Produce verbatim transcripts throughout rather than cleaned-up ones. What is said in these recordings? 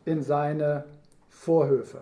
in seine Vorhöfe.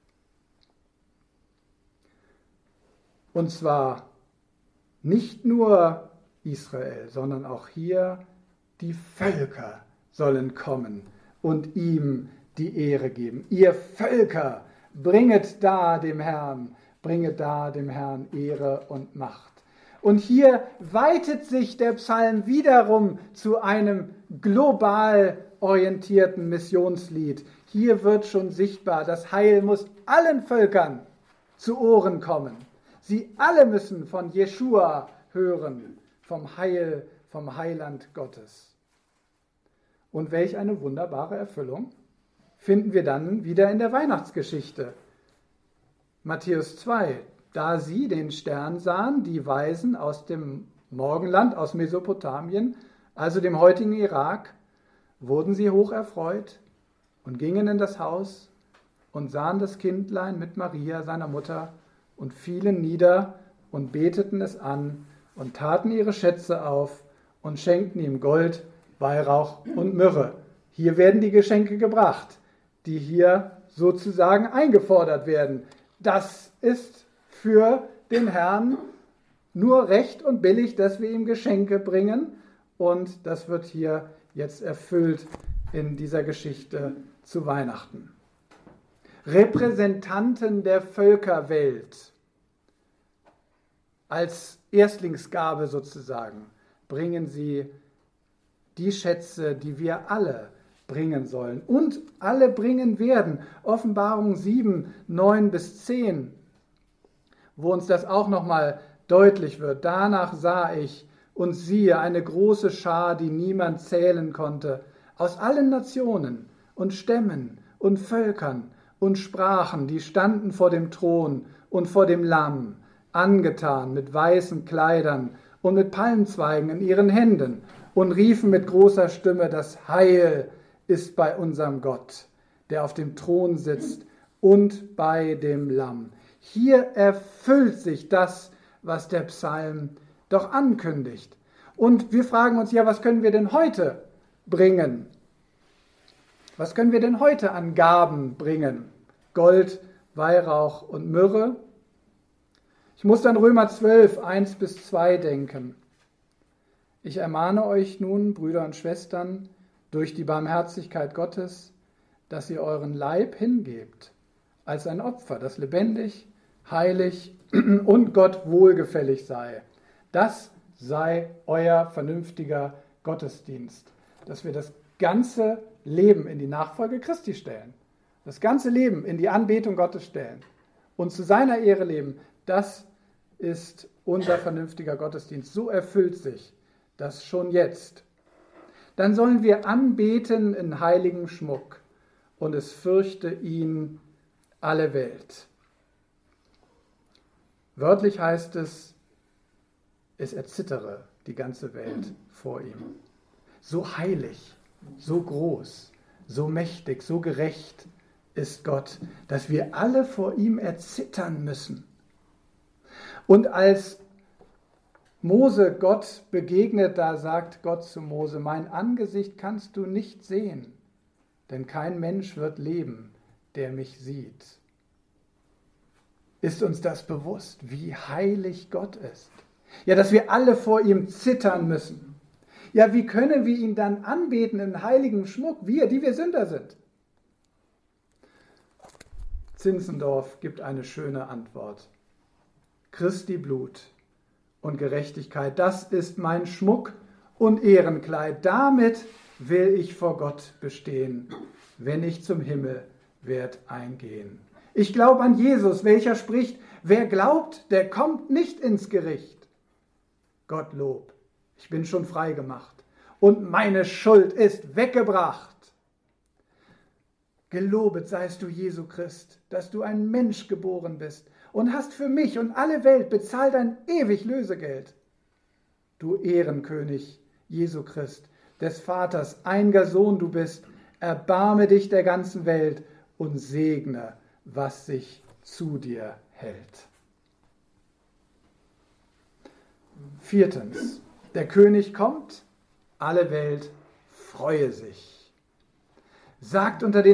Und zwar nicht nur Israel, sondern auch hier die Völker sollen kommen und ihm die Ehre geben. Ihr Völker, bringet da dem Herrn, bringet da dem Herrn Ehre und Macht. Und hier weitet sich der Psalm wiederum zu einem global orientierten Missionslied. Hier wird schon sichtbar, das Heil muss allen Völkern zu Ohren kommen. Sie alle müssen von Jeschua hören, vom Heil, vom Heiland Gottes. Und welch eine wunderbare Erfüllung finden wir dann wieder in der Weihnachtsgeschichte. Matthäus zwei, da sie den Stern sahen, die Weisen aus dem Morgenland, aus Mesopotamien, also dem heutigen Irak, wurden sie hoch erfreut und gingen in das Haus und sahen das Kindlein mit Maria, seiner Mutter, und fielen nieder und beteten es an und taten ihre Schätze auf und schenkten ihm Gold, Weihrauch und Myrrhe. Hier werden die Geschenke gebracht, die hier sozusagen eingefordert werden. Das ist für den Herrn nur recht und billig, dass wir ihm Geschenke bringen. Und das wird hier jetzt erfüllt in dieser Geschichte zu Weihnachten. Repräsentanten der Völkerwelt als Erstlingsgabe sozusagen bringen sie die Schätze, die wir alle bringen sollen und alle bringen werden. Offenbarung sieben, neun bis zehn, wo uns das auch nochmal deutlich wird. Danach sah ich und siehe eine große Schar, die niemand zählen konnte, aus allen Nationen und Stämmen und Völkern und Sprachen, die standen vor dem Thron und vor dem Lamm, angetan mit weißen Kleidern und mit Palmzweigen in ihren Händen und riefen mit großer Stimme, das Heil ist bei unserem Gott, der auf dem Thron sitzt und bei dem Lamm. Hier erfüllt sich das, was der Psalm doch ankündigt. Und wir fragen uns ja, was können wir denn heute bringen? Was können wir denn heute an Gaben bringen? Gold, Weihrauch und Myrrhe. Ich muss an Römer zwölf, eins bis zwei denken. Ich ermahne euch nun, Brüder und Schwestern, durch die Barmherzigkeit Gottes, dass ihr euren Leib hingebt als ein Opfer, das lebendig, heilig und Gott wohlgefällig sei. Das sei euer vernünftiger Gottesdienst, dass wir das ganze Leben in die Nachfolge Christi stellen, das ganze Leben in die Anbetung Gottes stellen und zu seiner Ehre leben. Das ist unser vernünftiger Gottesdienst. So erfüllt sich das schon jetzt. Dann sollen wir anbeten in heiligem Schmuck und es fürchte ihn alle Welt. Wörtlich heißt es, es erzittere die ganze Welt vor ihm. So heilig, so groß, so mächtig, so gerecht ist Gott, dass wir alle vor ihm erzittern müssen. Und als Mose Gott begegnet, da sagt Gott zu Mose, mein Angesicht kannst du nicht sehen, denn kein Mensch wird leben, der mich sieht. Ist uns das bewusst, wie heilig Gott ist? Ja, dass wir alle vor ihm zittern müssen. Ja, wie können wir ihn dann anbeten in heiligem Schmuck, wir, die wir Sünder sind? Zinzendorf gibt eine schöne Antwort. Christi Blut und Gerechtigkeit, das ist mein Schmuck und Ehrenkleid. Damit will ich vor Gott bestehen, wenn ich zum Himmel werd eingehen. Ich glaube an Jesus, welcher spricht, wer glaubt, der kommt nicht ins Gericht. Gottlob, ich bin schon frei gemacht und meine Schuld ist weggebracht. Gelobet seist du, Jesu Christ, dass du ein Mensch geboren bist und hast für mich und alle Welt bezahlt ein ewig Lösegeld. Du Ehrenkönig, Jesu Christ, des Vaters einziger Sohn du bist, erbarme dich der ganzen Welt und segne, was sich zu dir hält. Viertens, der König kommt, alle Welt freue sich. Sagt unter den